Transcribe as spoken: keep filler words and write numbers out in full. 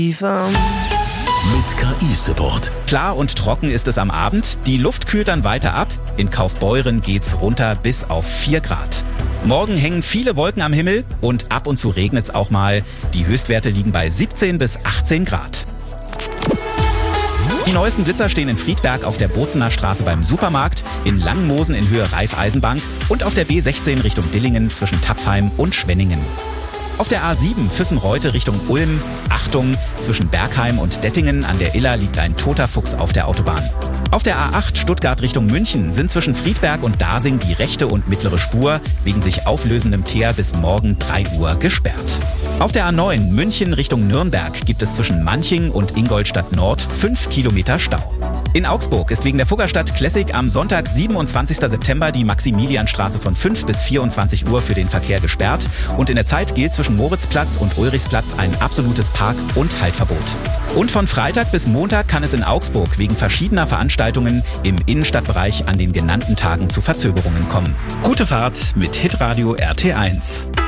Mit K I-Support. Klar und trocken ist es am Abend. Die Luft kühlt dann weiter ab. In Kaufbeuren geht's runter bis auf vier Grad. Morgen hängen viele Wolken am Himmel und ab und zu regnet's auch mal. Die Höchstwerte liegen bei siebzehn bis achtzehn Grad. Die neuesten Blitzer stehen in Friedberg auf der Bozener Straße beim Supermarkt, in Langenmosen in Höhe Raiffeisenbank und auf der B sechzehn Richtung Dillingen zwischen Tapfheim und Schwenningen. Auf der A sieben Füssen-Reute Richtung Ulm, Achtung, zwischen Bergheim und Dettingen an der Iller liegt ein toter Fuchs auf der Autobahn. Auf der A acht Stuttgart Richtung München sind zwischen Friedberg und Dasing die rechte und mittlere Spur wegen sich auflösendem Teer bis morgen drei Uhr gesperrt. Auf der A neun München Richtung Nürnberg gibt es zwischen Manching und Ingolstadt Nord fünf Kilometer Stau. In Augsburg ist wegen der Fuggerstadt Classic am Sonntag, siebenundzwanzigsten September, die Maximilianstraße von fünf bis vierundzwanzig Uhr für den Verkehr gesperrt und in der Zeit gilt zwischen Moritzplatz und Ulrichsplatz ein absolutes Park- und Haltverbot. Und von Freitag bis Montag kann es in Augsburg wegen verschiedener Veranstaltungen im Innenstadtbereich an den genannten Tagen zu Verzögerungen kommen. Gute Fahrt mit Hitradio R T eins.